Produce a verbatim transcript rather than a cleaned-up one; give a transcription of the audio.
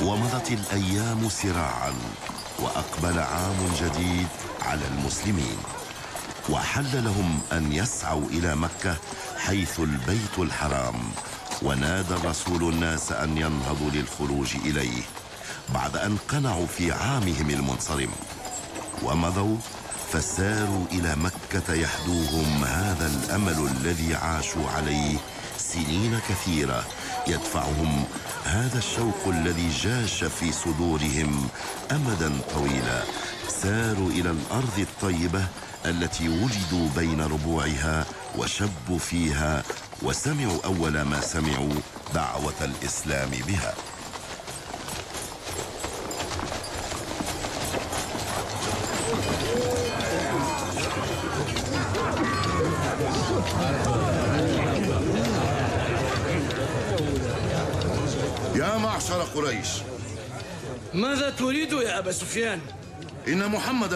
ومضت الأيام سراعا، وأقبل عام جديد على المسلمين، وحل لهم أن يسعوا إلى مكة حيث البيت الحرام. ونادى الرسول الناس أن ينهضوا للخروج إليه بعد أن قنعوا في عامهم المنصرم، ومضوا فساروا إلى مكة يحدوهم هذا الأمل الذي عاشوا عليه سنين كثيرة، يدفعهم هذا الشوق الذي جاش في صدورهم أمدا طويلا. ساروا إلى الأرض الطيبة التي ولدوا بين ربوعها وشبوا فيها، وسمعوا أول ما سمعوا دعوة الإسلام بها. يا معشر قريش، ماذا تريد يا أبا سفيان؟ إن محمد